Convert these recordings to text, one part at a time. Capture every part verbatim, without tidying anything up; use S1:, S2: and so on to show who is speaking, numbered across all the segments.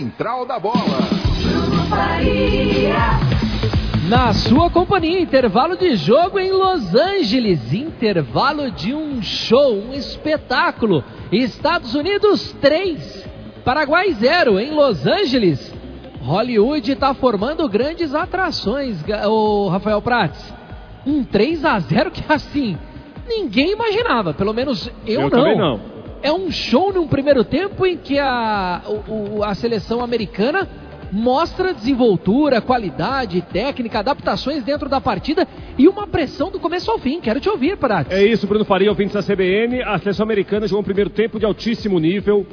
S1: Central da Bola.
S2: Bruno Faria.
S3: Na sua companhia, intervalo de jogo em Los Angeles, intervalo de um show, um espetáculo. Estados Unidos três, Paraguai zero. Em Los Angeles, Hollywood está formando grandes atrações, o Rafael Prats. Um três a zero que assim, ninguém imaginava, pelo menos eu,
S4: eu
S3: não.
S4: Também não.
S3: É um show num primeiro tempo em que a, o, a seleção americana mostra desenvoltura, qualidade, técnica, adaptações dentro da partida e uma pressão do começo ao fim. Quero te ouvir, Prats.
S4: É isso, Bruno Faria, ouvintes da C B N. A seleção americana jogou um primeiro tempo de altíssimo nível,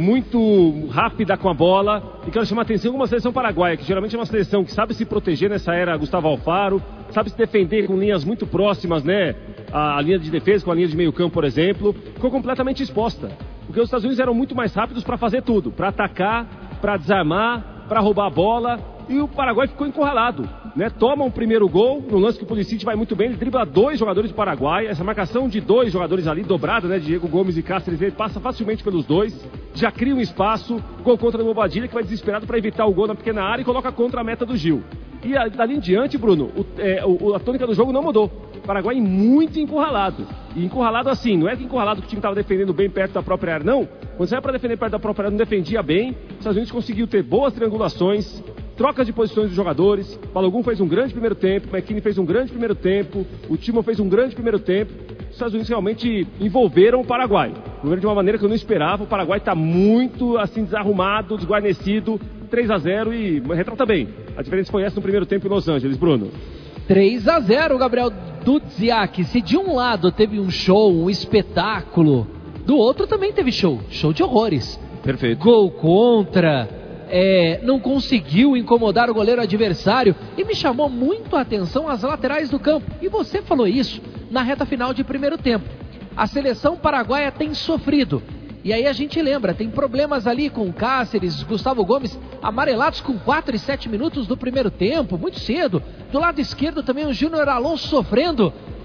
S4: muito rápida com a bola. E quero chamar a atenção com uma seleção paraguaia, que geralmente é uma seleção que sabe se proteger nessa era Gustavo Alfaro, sabe se defender com linhas muito próximas, né? A, a linha de defesa com a linha de meio campo, por exemplo, ficou completamente exposta. Porque os Estados Unidos eram muito mais rápidos para fazer tudo, para atacar, para desarmar, para roubar a bola, e o Paraguai ficou encurralado, né? Toma um primeiro gol, no lance que o Pulisic vai muito bem, ele dribla dois jogadores do Paraguai, essa marcação de dois jogadores ali, dobrada, né? Diego Gomes e Cáceres, ele passa facilmente pelos dois, já cria um espaço, gol contra o Bobadilha, que vai desesperado para evitar o gol na pequena área e coloca contra a meta do Gil. E a, dali em diante, Bruno, o, é, o, a tônica do jogo não mudou. O Paraguai muito encurralado. E encurralado assim, não é que encurralado que o time estava defendendo bem perto da própria área, não. Quando você vai para defender perto da própria área, não defendia bem. Os Estados Unidos conseguiu ter boas triangulações, trocas de posições dos jogadores. Balogun fez um grande primeiro tempo, McKinney fez um grande primeiro tempo, o Timo fez um grande primeiro tempo. Os Estados Unidos realmente envolveram o Paraguai. Envolveram de uma maneira que eu não esperava. O Paraguai está muito assim desarrumado, desguarnecido, três a zero e retrata bem. A diferença foi essa no primeiro tempo em Los Angeles, Bruno.
S3: três a zero, Gabriel Dudziak. Se de um lado teve um show, um espetáculo, do outro também teve show. Show de horrores.
S5: Perfeito.
S3: Gol contra, é, não conseguiu incomodar o goleiro adversário. E me chamou muito a atenção as laterais do campo. E você falou isso na reta final de primeiro tempo. A seleção paraguaia tem sofrido. E aí a gente lembra, tem problemas ali com Cáceres, Gustavo Gomes, amarelados com quatro e sete minutos do primeiro tempo, muito cedo. Do lado esquerdo também o Júnior Alonso sofrendo.